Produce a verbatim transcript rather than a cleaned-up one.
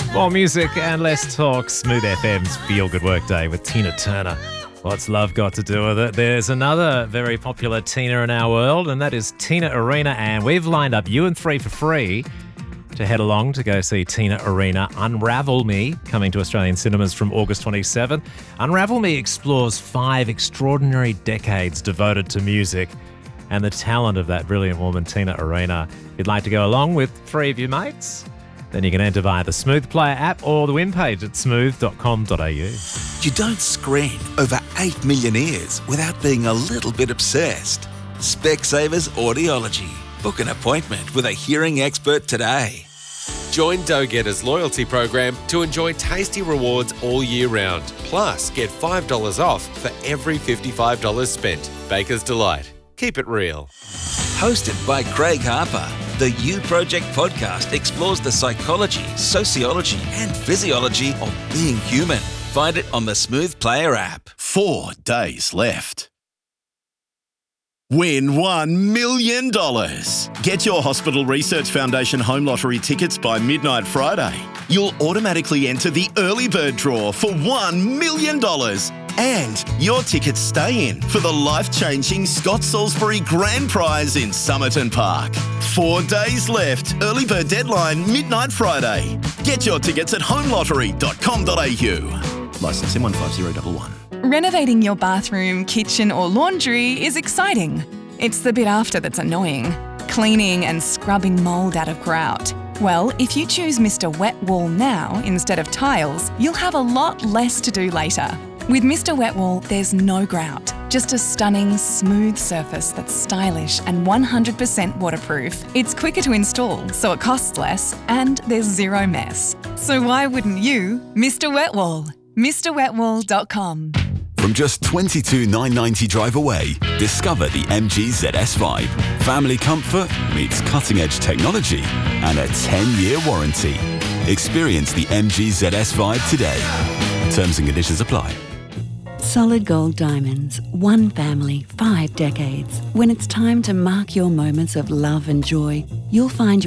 More music and less talk. Smooth F M's Feel Good Workday with Tina Turner. What's love got to do with it? There's another very popular Tina in our world, and that is Tina Arena, and we've lined up you and three for free to head along to go see Tina Arena Unravel Me, coming to Australian cinemas from August twenty-seventh. Unravel Me explores five extraordinary decades devoted to music and the talent of that brilliant woman, Tina Arena. If you'd like to go along with three of your mates, then you can enter via the Smooth Player app or the win page at smooth dot com dot a u. You don't scream over eight million ears without being a little bit obsessed. Specsavers Audiology. Book an appointment with a hearing expert today. Join Dough Getter's loyalty program to enjoy tasty rewards all year round. Plus, get five dollars off for every fifty-five dollars spent. Baker's Delight. Keep it real. Hosted by Craig Harper, the You Project podcast explores the psychology, sociology, and physiology of being human. Find it on the Smooth Player app. Four days left. Win one million dollars. Get your Hospital Research Foundation Home Lottery tickets by midnight Friday. You'll automatically enter the early bird draw for one million dollars. And your tickets stay in for the life-changing Scott Salisbury Grand Prize in Somerton Park. Four days left. Early bird deadline midnight Friday. Get your tickets at home lottery dot com dot a u. Licence M one five zero one one. Renovating your bathroom, kitchen or laundry is exciting. It's the bit after that's annoying. Cleaning and scrubbing mould out of grout. Well, if you choose Mister Wet Wall now instead of tiles, you'll have a lot less to do later. With Mister Wet Wall, there's no grout, just a stunning, smooth surface that's stylish and one hundred percent waterproof. It's quicker to install, so it costs less, and there's zero mess. So why wouldn't you? Mister Wet Wall. Mr wet wall dot com. From just twenty-two thousand nine hundred ninety drive away, discover the M G Z S Vibe. Family comfort meets cutting-edge technology and a ten-year warranty. Experience the M G Z S Vibe today. Terms and conditions apply. Solid Gold Diamonds. One family, five decades. When it's time to mark your moments of love and joy, you'll find your